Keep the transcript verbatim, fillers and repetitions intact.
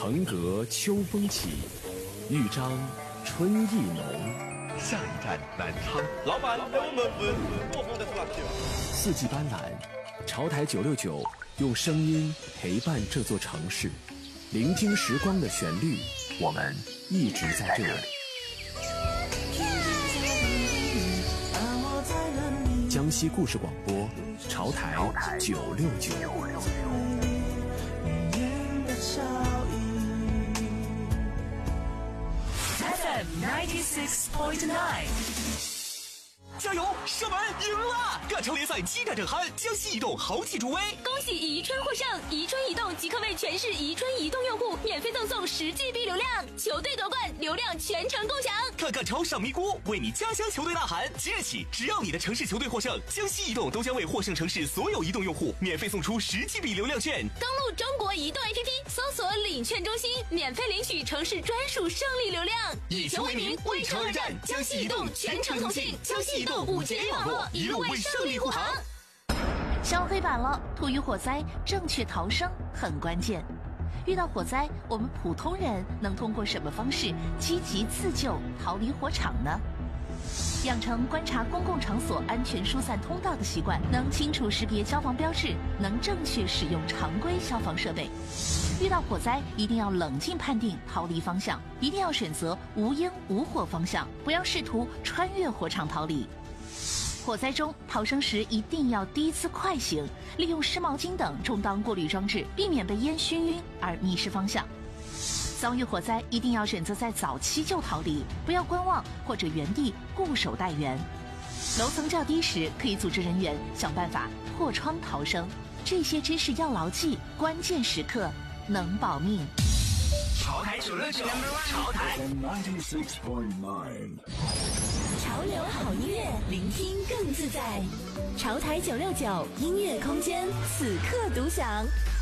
腾阁秋风起，豫章春意浓。 下一站南昌。 老板，给我们问过后的话题。 四季斑斓，潮台九六九用声音陪伴这座城市，聆听时光的旋律，我们一直在这里。江西故事广播，潮台九六九。 F M ninety-six point nine。 加油！射门赢了！赣超联赛激战正酣，江西移动豪气助威， 恭喜宜春获胜！宜春移动即刻为全市宜春移动用户免费赠送十 G B 流量，球队夺冠，流量全程共享。 看赣超上咪咕，为你家乡球队呐喊！即日起，只要你的城市球队获胜，江西移动都将为获胜城市所有移动用户免费送出十 G B 流量券。 登录中国移动 A P P， 搜索领券中心，免费领取城市专属胜利流量。 以球为名，为城而战，江西移动全程同信，江西移动五 G A 网络一路为胜利护航。 消黑板了，突遇火灾，正确逃生很关键。遇到火灾，我们普通人能通过什么方式积极自救、逃离火场呢？养成观察公共场所安全疏散通道的习惯，能清楚识别消防标志，能正确使用常规消防设备。遇到火灾，一定要冷静判定逃离方向，一定要选择无烟无火方向，不要试图穿越火场逃离。火灾中逃生时一定要低姿快行，利用湿毛巾等充当过滤装置，避免被烟熏晕而迷失方向。遭遇火灾一定要选择在早期就逃离，不要观望或者原地固守待援。楼层较低时，可以组织人员想办法破窗逃生。这些知识要牢记，关键时刻能保命。 潮台九六九，潮台 ninety-six point nine。 潮流好音乐，聆听更自在。潮台九六九音乐空间，此刻独享。